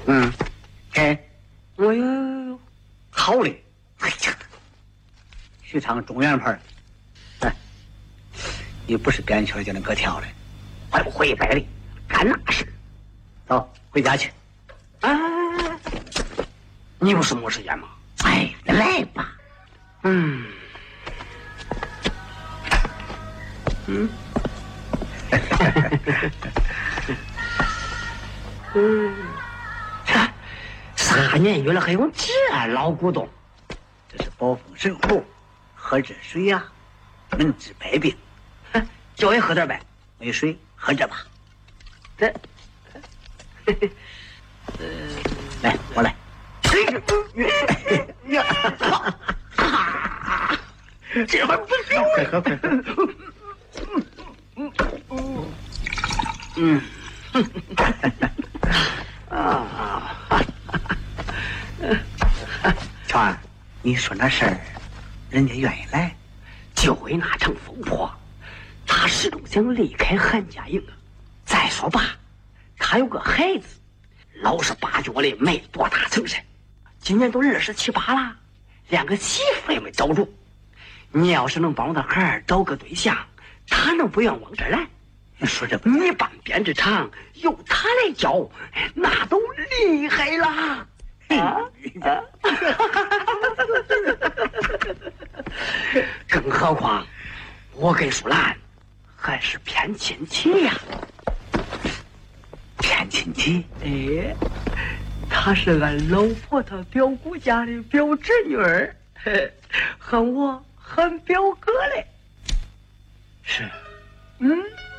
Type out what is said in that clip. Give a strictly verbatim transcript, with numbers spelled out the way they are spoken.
嗯， 哎， 哎呦呦呦， 好嘞！哎呀，许昌中原牌，哎，你不是边圈就能搁跳的， 会不会百里？干那事？ 走，回家去。 啊，你不是没时间吗？ 哎，来吧。 嗯，嗯，嗯，啥年月了还用这老古董？ 这是宝丰神壶，喝这水呀、啊，能治百病。 叫也喝点呗。 没水，喝这吧。 这， 呃，来，我来。 呀，这会儿不行， 快喝，快喝。 嗯，啊， 乔安，你说那事儿，人家愿意来， 就为那场风波，他始终想离开韩家营啊。再说吧，他有个孩子，老实巴交的，没多大成身，今年都二十七八了，连个媳妇也没找着。你要是能帮他孩儿找个对象，他能不愿往这儿来？ 你说这不？ 你办编织厂由他来教，那都厉害了。啊！更何况，我跟淑兰还是偏亲戚呀、 啊。偏亲戚？ 哎，她是俺老婆她表姑家的表侄女儿，喊我喊表哥嘞。 是， 嗯。